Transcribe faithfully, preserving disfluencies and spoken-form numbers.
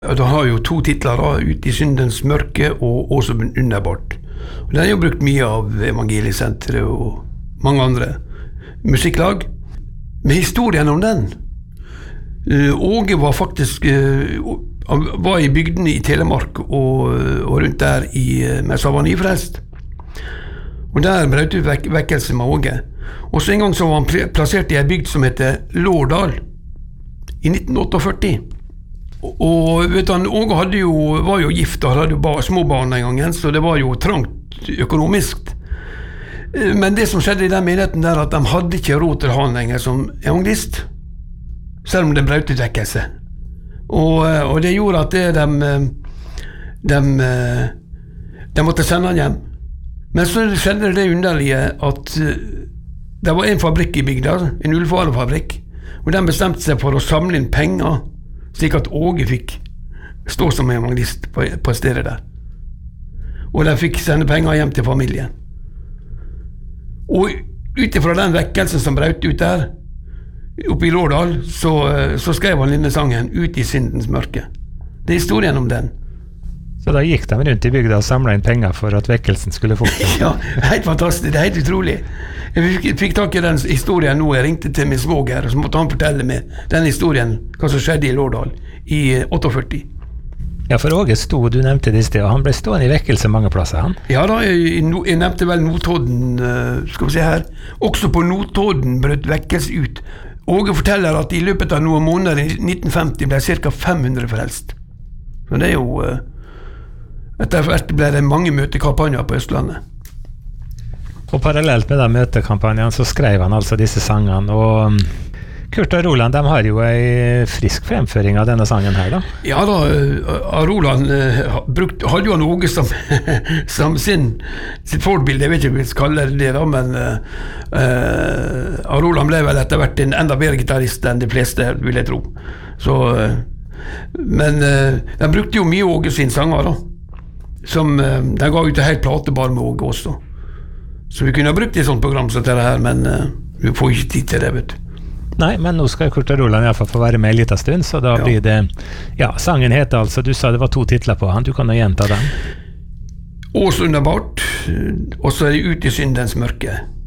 Da har jo to titler da, Ut i syndens mørke og Også underbart. Og den er jo brukt mye av Evangeliesenteret og mange andre musikklag. Men historien om den, Åge var faktisk, han var i bygdene i Telemark og, og rundt der i, mens han var nyfrelst. Og der brøt ut vek vekkelse med Åge. Og så en gang så var han plassert i en bygd som heter Lårdal i nitten førtiåtte. Og vet du, Åge hadde jo, var jo gift og hadde jo ba, små barn en gangen, så det var jo trangt økonomisk. Men det som skjedde i den menigheten der, at de hadde ikke råd til han lenger som evangelist, selv om det brøt ut vekkelse. Og, og det gjorde at det, de, de, de måtte sende han hjem. Men så skjedde det underlige at det var en fabrikk i bygda, en ullvarefabrikk, og de bestemte seg for å samle inn penger, slik at Åge fikk stå som evangelist på, på stedet der. Og de fikk sende penger hjem til familien. Og utifra den vekkelsen som brøt ut der, oppe i Lårdal, så, så skrev han denne sangen Ut i syndens mørke. Det er historien om den. Så da gikk de rundt i bygda og samlet inn penger for at vekkelsen skulle fortsette? Ja, helt fantastisk, det er helt utrolig. Jeg fikk, fikk tak i den historien nå, jeg ringte til min svoger, og så måtte han fortelle meg den historien, hva som skjedde i Lårdal i førtiåtte. Ja, for Åge sto, du nevnte det i sted, og han ble stående i vekkelse mange plasser, han? Ja da, jeg, jeg nevnte vel Notodden, skal vi se her. Også på Notodden brøt vekkelse ut. Åge forteller at i løpet av noen måneder i nitten femti ble ca. fem hundre frelst. Så det er jo... Etter hvert ble det mange møtekampanjer på Østlandet. Og parallelt med den møtekampanjen så skrev han altså disse sangene, og Kurt og Roland, de har jo en frisk fremføring av denne sangen her da. Ja da, Roland brukt, hadde jo han Åge som, som sin, sitt forbilde, jeg vet ikke om vi skal kalle det da, men uh, Roland ble vel etter hvert en enda bedre gitarrist enn de fleste, vil jeg tro. Så, uh, men uh, de brukte jo mye Åge sin sanger da, som uh, de ga ut en helt plate bare med Åge også. Så vi kunne ha brukt et sånt program som dette her, men uh, vi får ikke tid til det, vet du. Nei, men nå skal Kurt og Roland i hvert fall få være med en liten stund, så da ja. Blir det, ja, sangen heter altså, du sa det var to titler på han, du kan jo gjenta den. Også underbart, og så er det Ut i syndens mørke.